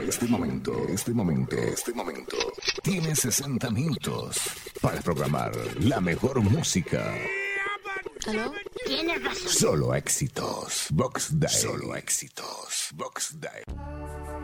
Este momento tiene 60 minutos para programar la mejor música. ¿Aló? Tienes razón. Solo éxitos. Box Day. Solo éxitos. Box Day.